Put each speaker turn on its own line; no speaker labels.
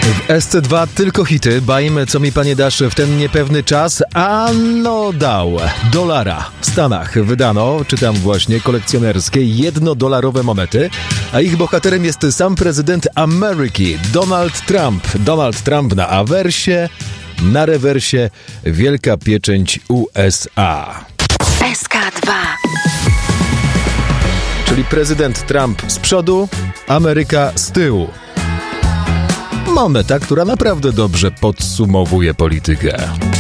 W SC2 tylko hity. Bajmy, co mi panie dasz w ten niepewny czas. Ano dał. Dolara. W Stanach wydano, czytam właśnie, kolekcjonerskie $1 monety, a ich bohaterem jest sam prezydent Ameryki, Donald Trump. Donald Trump na awersie, na rewersie, wielka pieczęć USA.
SK2.
Czyli prezydent Trump z przodu, Ameryka z tyłu. Moneta, która naprawdę dobrze podsumowuje politykę.